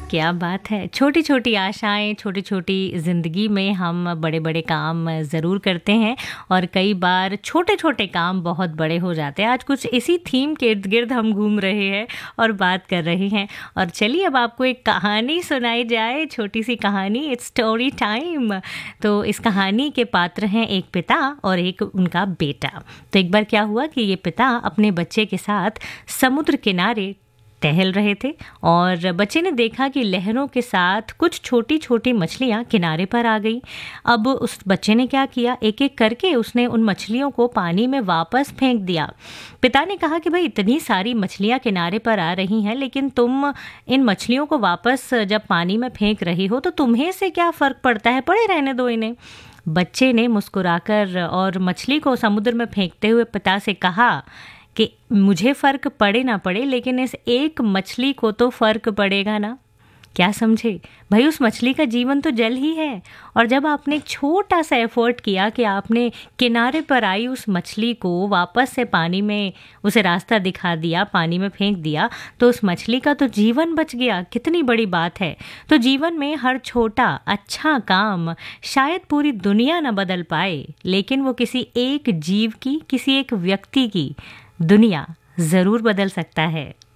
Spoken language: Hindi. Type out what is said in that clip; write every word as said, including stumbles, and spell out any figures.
क्या बात है। छोटी-छोटी आशाएँ, छोटी-छोटी ज़िंदगी में हम बड़े-बड़े काम ज़रूर करते हैं और कई बार छोटे-छोटे काम बहुत बड़े हो जाते हैं। आज कुछ इसी थीम के इर्द-गिर्द हम घूम रहे हैं और बात कर रहे हैं। और चलिए अब आपको एक कहानी सुनाई जाए, छोटी-सी कहानी, इट्स स्टोरी टाइम। तो इस कहानी के पात्र हैं एक पिता और एक उनका बेटा। तो एक बार क्या हुआ कि ये पिता अपने बच्चे के साथ समुद्र किनारे टहल रहे थे और बच्चे ने देखा कि लहरों के साथ कुछ छोटी छोटी मछलियां किनारे पर आ गई। अब उस बच्चे ने क्या किया, एक एक करके उसने उन मछलियों को पानी में वापस फेंक दिया। पिता ने कहा कि भाई इतनी सारी मछलियां किनारे पर आ रही हैं, लेकिन तुम इन मछलियों को वापस जब पानी में फेंक रही हो तो तुम्हें से क्या फ़र्क पड़ता है, पड़े रहने दो इन्हें। बच्चे ने मुस्कुराकर और मछली को समुद्र में फेंकते हुए पिता से कहा कि मुझे फ़र्क पड़े ना पड़े, लेकिन इस एक मछली को तो फ़र्क पड़ेगा ना। क्या समझे भाई, उस मछली का जीवन तो जल ही है। और जब आपने एक छोटा सा एफर्ट किया कि आपने किनारे पर आई उस मछली को वापस से पानी में उसे रास्ता दिखा दिया, पानी में फेंक दिया, तो उस मछली का तो जीवन बच गया। कितनी बड़ी बात है। तो जीवन में हर छोटा अच्छा काम शायद पूरी दुनिया ना बदल पाए, लेकिन वो किसी एक जीव की, किसी एक व्यक्ति की दुनिया ज़रूर बदल सकता है।